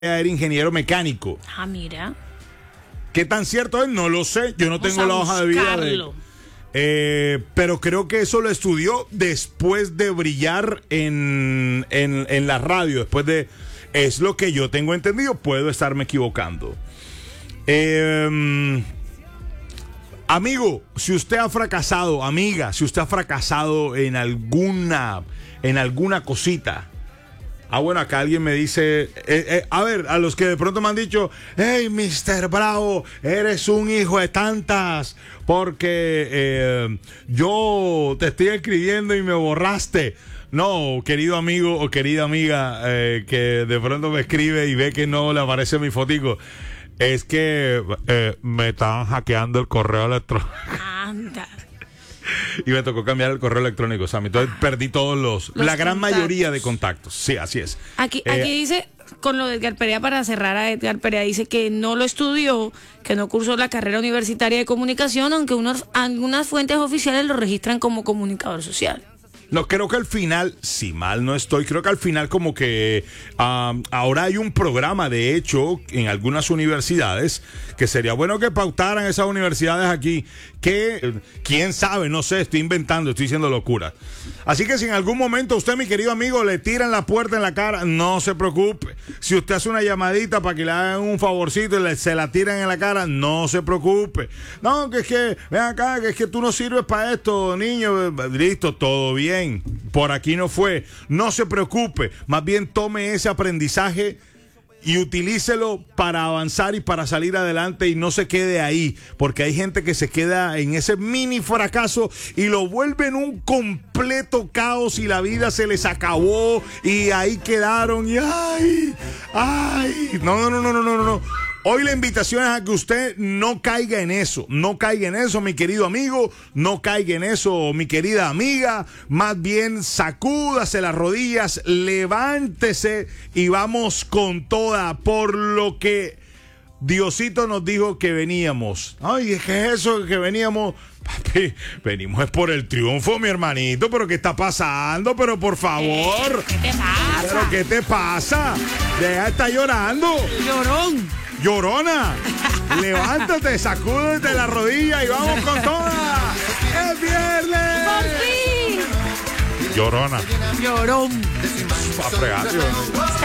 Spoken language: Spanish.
era ingeniero mecánico. Ah, mira. ¿Qué tan cierto es? No lo sé. Yo no Vamos tengo a la hoja de vida buscarlo. pero creo que eso lo estudió después de brillar en la radio. Después de... Es lo que yo tengo entendido. Puedo estarme equivocando. Amigo, si usted ha fracasado, amiga, si usted ha fracasado en alguna cosita. Bueno, acá alguien me dice, a ver, a los que de pronto me han dicho, hey, Mr. Bravo, eres un hijo de tantas, porque yo te estoy escribiendo y me borraste. No, querido amigo o querida amiga que de pronto me escribe y ve que no le aparece mi fotico, es que me estaban hackeando el correo electrónico. Anda. Y me tocó cambiar el correo electrónico, Sammy. Entonces perdí todos la gran mayoría de contactos. Sí, así es. Aquí dice, con lo de Edgar Perea, para cerrar a Edgar Perea, dice que no lo estudió, que no cursó la carrera universitaria de comunicación, aunque algunas fuentes oficiales lo registran como comunicador social. No, creo que al final, si mal no estoy, creo que al final como que ahora hay un programa, de hecho, en algunas universidades, que sería bueno que pautaran esas universidades aquí, que, quién sabe, no sé, estoy inventando, estoy diciendo locura. Así que si en algún momento usted, mi querido amigo, le tiran la puerta en la cara, no se preocupe. Si usted hace una llamadita para que le hagan un favorcito y se la tiran en la cara, no se preocupe. No, que es que, ven acá, que es que tú no sirves para esto, niño. Listo, todo bien. Por aquí no fue. No se preocupe. Más bien tome ese aprendizaje y utilícelo para avanzar y para salir adelante y no se quede ahí, porque hay gente que se queda en ese mini fracaso y lo vuelve en un completo caos y la vida se les acabó y ahí quedaron y ay, no. Hoy la invitación es a que usted no caiga en eso, mi querido amigo, no caiga en eso, mi querida amiga, más bien sacúdase las rodillas, levántese y vamos con toda, por lo que Diosito nos dijo que veníamos. Ay, ¿qué es eso que veníamos? Papi, venimos es por el triunfo, mi hermanito, pero ¿qué está pasando? Pero por favor. ¿Qué te pasa? ¿Pero qué te pasa? Deja de estar llorando. Llorón. Llorona, levántate, sacúdete la rodilla y vamos con toda. ¡Es viernes! ¡Por fin! Llorona. Llorón. A fregar, tío.